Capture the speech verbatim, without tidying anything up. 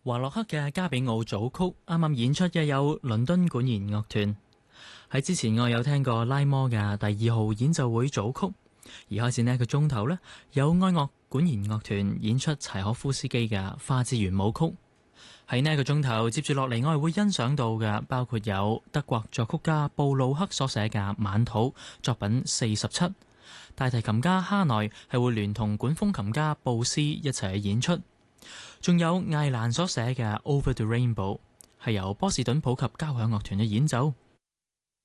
華洛克嘅加比奧組曲啱啱演出嘅有倫敦管弦樂團。喺之前我有聽過拉摩嘅第二號演奏會組曲，而開始呢一個鐘頭呢，有愛樂管弦樂團演出柴可夫斯基嘅花之圓舞曲。喺呢一個鐘頭接住落嚟，我係會欣賞到嘅包括有德國作曲家布魯克所寫嘅晚土作品四十七，大提琴家哈內係會聯同管風琴家布斯一齊去演出，仲有艾蘭所寫嘅 Over the Rainbow 係由波士頓普及交響樂團嘅演奏。